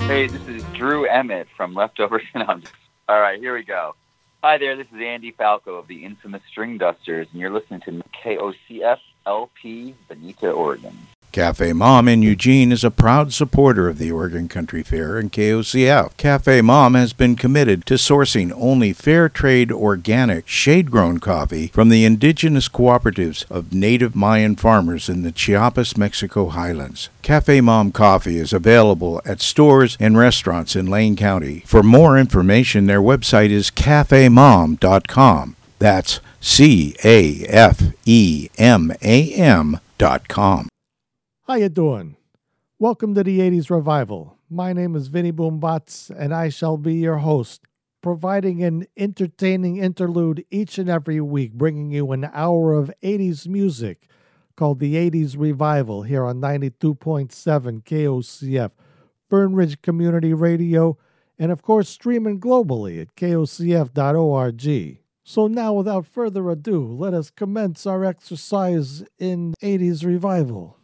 Hey, this is Drew Emmett from Leftovers. All right, here we go. Hi there, this is Andy Falco of the infamous String Dusters, and you're listening to KOCF LP, Bonita, Oregon. Cafe Mom in Eugene is a proud supporter of the Oregon Country Fair and KOCF. Cafe Mom has been committed to sourcing only fair trade organic shade-grown coffee from the indigenous cooperatives of native Mayan farmers in the Chiapas, Mexico highlands. Cafe Mom coffee is available at stores and restaurants in Lane County. For more information, their website is cafemom.com. That's CAFEMAM.com. How you doing? Welcome to the 80s Revival. My name is Vinny Boombats, and I shall be your host, providing an entertaining interlude each and every week, bringing you an hour of 80s music called the 80s Revival here on 92.7 KOCF, Fern Ridge Community Radio, and of course streaming globally at kocf.org. So now, without further ado, let us commence our exercise in 80s Revival.